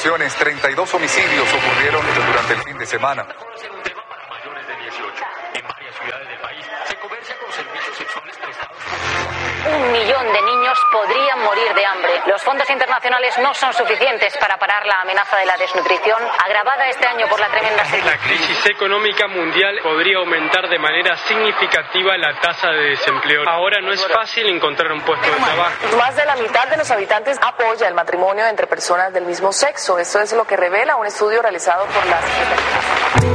ocasiones, 32 homicidios ocurrieron durante el fin de semana. Un tema para mayores de 18. En varias ciudades del país se comercia con servicios sexuales prestados por 1 millón de niños podrían morir de hambre. Los fondos internacionales no son suficientes para parar la amenaza de la desnutrición, agravada este año por la tremenda sequía. La crisis económica mundial podría aumentar de manera significativa la tasa de desempleo. Ahora no es fácil encontrar un puesto de trabajo. Más de la mitad de los habitantes apoya el matrimonio entre personas del mismo sexo. Esto es lo que revela un estudio realizado por la Secretaría.